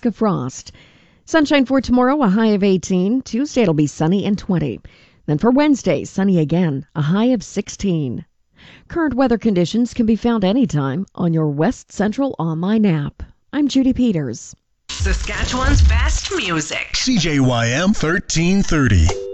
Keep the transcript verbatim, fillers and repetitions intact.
risk of frost. Sunshine for tomorrow, a high of eighteen. Tuesday it'll be sunny and twenty. Then for Wednesday, sunny again, a high of sixteen. Current weather conditions can be found anytime on your West Central online app. I'm Judy Peters. Saskatchewan's best music. C J Y M thirteen thirty.